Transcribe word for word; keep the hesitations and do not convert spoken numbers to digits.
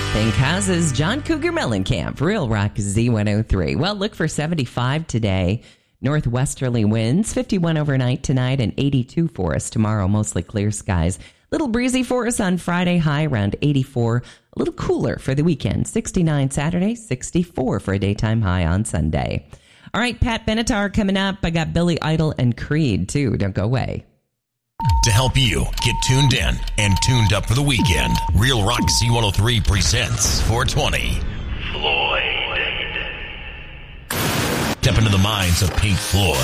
Think houses, John Cougar Mellencamp, Real Rock Z one oh three. Well, look for seventy-five today. Northwesterly winds, fifty-one overnight tonight and eighty-two for us tomorrow. Mostly clear skies. Little breezy for us on Friday, high around eighty-four. A little cooler for the weekend. sixty-nine Saturday, sixty-four for a daytime high on Sunday. All right, Pat Benatar coming up. I got Billy Idol and Creed, too. Don't go away. To help you get tuned in and tuned up for the weekend, Real Rock Z one oh three presents four twenty. Floyd. Step into the minds of Pink Floyd.